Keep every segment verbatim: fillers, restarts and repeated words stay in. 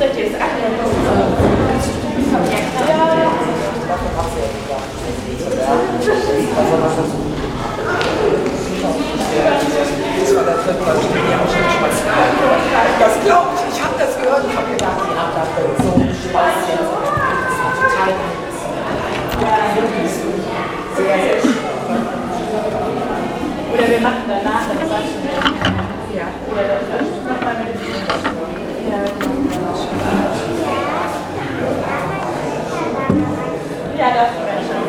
Das glaube ich, ich habe das gehört, ich habe gedacht, ihr habt da so Spaß jetzt. Total sehr, sehr schön. Oder wir machen danach das Quatschen. Ja. Oder das Quatschen nochmal mit dem Ja, das wäre schon.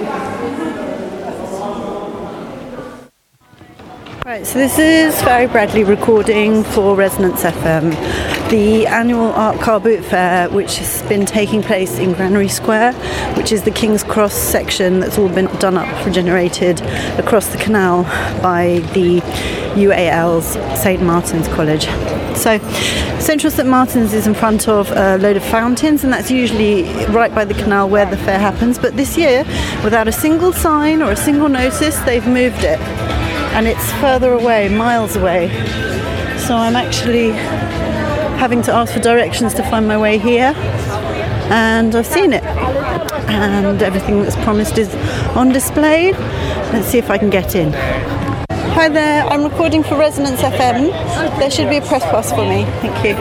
Right, so this is Farry Bradley recording for Resonance F M, the annual Art Car Boot Fair, which has been taking place in Granary Square, which is the King's Cross section that's all been done up, regenerated across the canal by the U A L's Saint Martin's College. So Central St Martin's is in front of a load of fountains, and that's usually right by the canal where the fair happens, but this year, without a single sign or a single notice, they've moved it. And it's further away, miles away. So I'm actually having to ask for directions to find my way here. And I've seen it. And everything that's promised is on display. Let's see if I can get in. Hi there, I'm recording for Resonance F M. There should be a press pass for me. Thank you.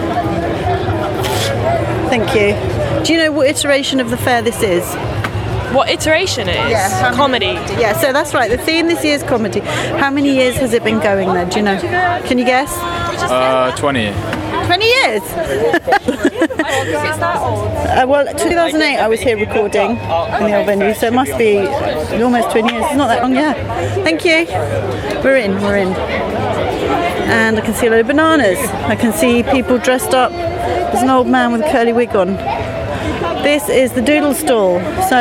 Thank you. Do you know what iteration of the fair this is? What iteration it is? Yeah, comedy. Yeah, so that's right. The theme this year is comedy. How many years has it been going there? Do you know? Can you guess? Uh, twenty. twenty years? It's that old. Uh, well, two thousand eight I was here recording in the old venue, so it must be almost twenty years. It's not that long, yeah. Thank you. We're in, we're in. And I can see a load of bananas. I can see people dressed up. There's an old man with a curly wig on. This is the Doodle Stall. So